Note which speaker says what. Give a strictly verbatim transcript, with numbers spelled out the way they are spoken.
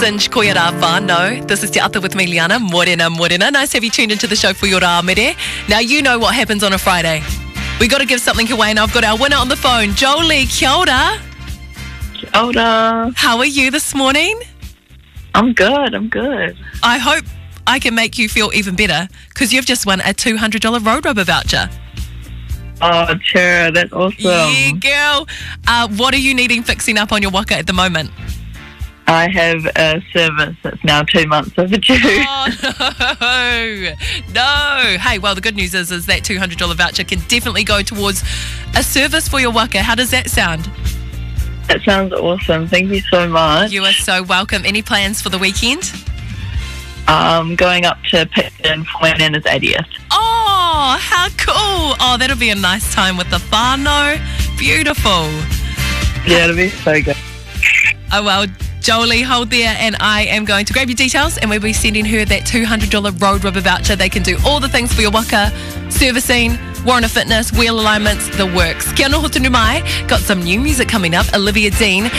Speaker 1: Singe ko ia rā whānau. This is Te Ata with me, Liana. Morena, morena. Nice to have you tuned into the show for your rā mere. Now, you know what happens on a Friday. We got to give something away, and I've got our winner on the phone, Jolie. Kia ora.
Speaker 2: Kia ora.
Speaker 1: How are you this morning?
Speaker 2: I'm good, I'm good.
Speaker 1: I hope I can make you feel even better because you've just won a two hundred dollars Road Rubber voucher.
Speaker 2: Oh, Tara, that's awesome.
Speaker 1: Yeah, girl. Uh, what are you needing fixing up on your waka at the moment?
Speaker 2: I have a service that's now two months overdue.
Speaker 1: Oh, no. No. Hey, well, the good news is, is that two hundred dollars voucher can definitely go towards a service for your waka. How does that sound?
Speaker 2: That sounds awesome. Thank you so much.
Speaker 1: You are so welcome. Any plans for the weekend?
Speaker 2: Um, going up to Pitkin for my Nana's eightieth.
Speaker 1: Oh, how cool. Oh, that'll be a nice time with the whānau. Beautiful.
Speaker 2: Yeah, it'll be so good.
Speaker 1: Oh, well, Jolie, hold there, and I am going to grab your details, and we'll be sending her that two hundred dollars Road Rubber voucher. They can do all the things for your waka, servicing, Warrana Fitness, wheel alignments, the works. Kia ora hotu mai. Got some new music coming up. Olivia Dean